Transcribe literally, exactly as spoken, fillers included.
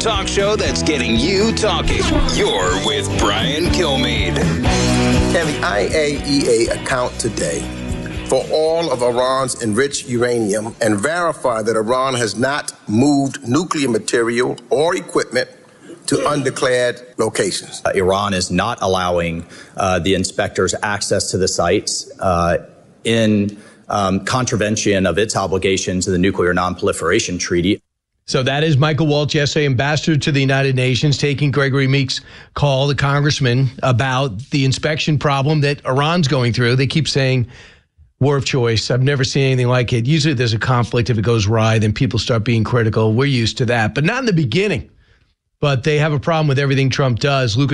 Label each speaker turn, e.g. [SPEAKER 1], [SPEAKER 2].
[SPEAKER 1] talk show that's getting you talking. You're with Brian Kilmeade.
[SPEAKER 2] Can the I A E A account today for all of Iran's enriched uranium and verify that Iran has not moved nuclear material or equipment to undeclared locations?
[SPEAKER 3] Uh, Iran is not allowing uh, the inspectors access to the sites uh, in um, contravention of its obligations to the Nuclear Non-Proliferation Treaty.
[SPEAKER 4] So that is Michael Waltz, yesterday ambassador to the United Nations, taking Gregory Meek's call, the congressman, about the inspection problem that Iran's going through. They keep saying war of choice. I've never seen anything like it. Usually there's a conflict. If it goes awry, then people start being critical. We're used to that, but not in the beginning. But they have a problem with everything Trump does. Lucas